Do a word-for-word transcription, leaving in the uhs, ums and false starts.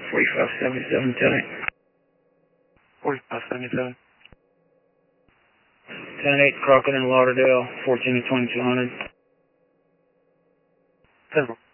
forty-five seventy-seven, ten eight. forty-five seventy-seven. ten eight, Crockett and Lauderdale, fourteen to twenty-two hundred. ten